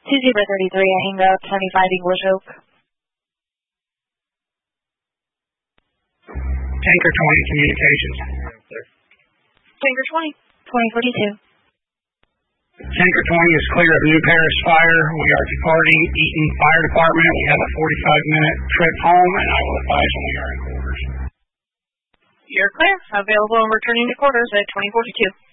2033, I hang out 25 English Oak. Tanker 20 Communications. Tanker 20, 2042. Tanker 20 is clear of New Paris Fire. We are departing Eaton Fire Department. We have a 45-minute trip home, and I will advise when we are in quarters. You're clear. Available and returning to quarters at 2042.